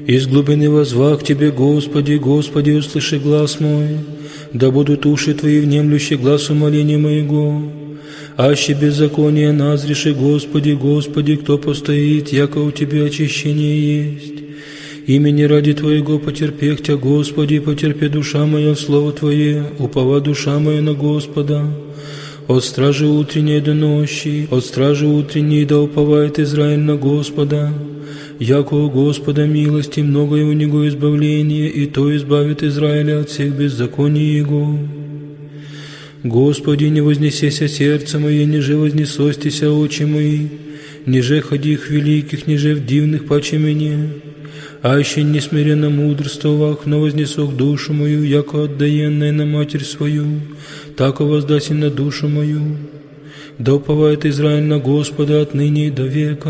Из глубины воззвах Тебе, Господи, Господи, услыши глас мой, да будут уши Твои внемлющие гласу моления моего. Аще беззаконие назреши, Господи, Господи, кто постоит, яко у Тебя очищение есть. Имени ради Твоего потерпех Тя, Господи, потерпи душа моя в Слово Твое, упова душа моя на Господа. От стражи утренней до ночи, от стражи утренней да уповает Израиль на Господа. Яко у Господа милости, многое у Него избавление, и то избавит Израиля от всех беззаконий Его. Господи, не вознесеся сердце мое, ниже вознесостися очи мои, ниже ходих великих, ниже в дивных паче мне. Аще несмиренно мудрствовах, но вознесох душу мою, яко отдаенная на матерь свою, тако воздаси на душу мою. Да уповает Израиль на Господа отныне и до века.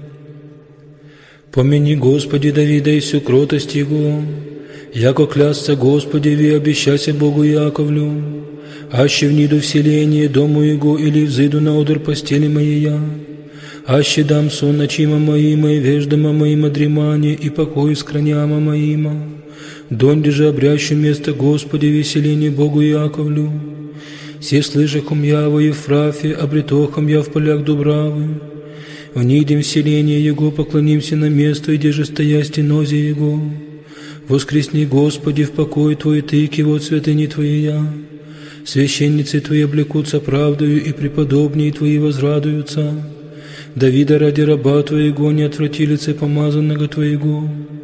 Помяни, Господи, Давида и всю кротость Его, яко клясться Господи, ви обещайся Богу Яковлю, аще вниду вселение дому Его или взыду на одр постели моей, аще дам сон ночима моима и веждама моима дремание и покой скраняма моима, донде же обрящу место Господи веселение Богу Яковлю. Все слышахом я во Ефрафе, обретохом я в полях Дубравы. Внидем вселение Его, поклонимся на место, где же стоя стенозе Его. Воскресни, Господи, в покой Твой, Ты, кивот святыни Твоя. Священницы Твои облекутся правдою, и преподобнее Твои возрадуются. Давида ради раба Твоего не отврати лице помазанного Твоего.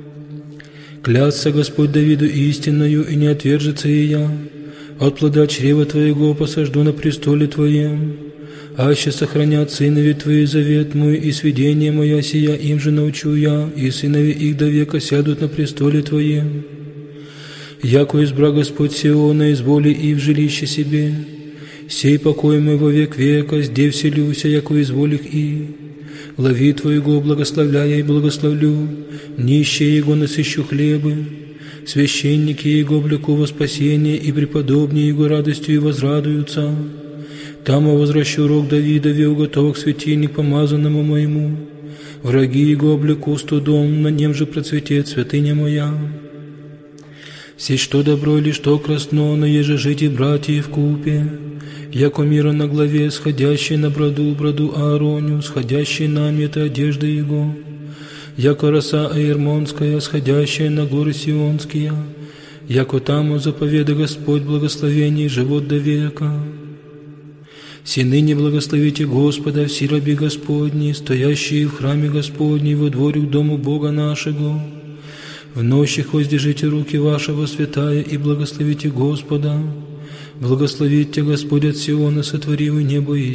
Клятся Господь Давиду истинною, и не отвержется и я. От плода чрева Твоего посажду на престоле Твоем. Аще сохранят сынови Твои завет мой, и свидение моя сия им же научу я, и сынови их до века сядут на престоле Твоем. Яко избра Господь Сиона, изволи и в жилище себе, сей покой мой во век века, здесь вселюся, яко изволих и. Лови Твоего благословляя и благословлю, нищие Его насыщу хлебы, священники Его облеку во спасение, и преподобнее Его радостью и возрадуются. Там возвращу рог Давидове, уготовок светильник помазанному моему. Враги Его облеку студом, на нем же процветет святыня моя. Все что добро или что красно, но еже жить и братья вкупе. Яко мира на главе, сходящий на броду Аароню, сходящий на мета одежды Его. Яко роса Аермонская, сходящая на горы Сионские. Яко там заповеда Господь благословений, живот до века. Все ныне благословите Господа, все раби Господни, стоящие в храме Господней, во дворе к дому Бога нашего. В нощах воздержите руки вашего святая и благословите Господа. Благословите Господь от Сиона, сотворивый небо и